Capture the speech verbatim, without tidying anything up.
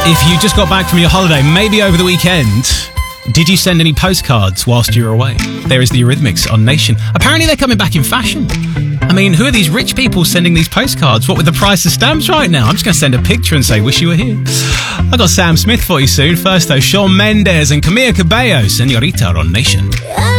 If you just got back from your holiday, maybe over the weekend, did you send any postcards whilst you were away? There is the Eurythmics on Nation. Apparently they're coming back in fashion. I mean, who are these rich people sending these postcards? What with the price of stamps right now? I'm just going to send a picture and say, wish you were here. I've got Sam Smith for you soon. First though, Shawn Mendes and Camila Cabello, Senorita on Nation.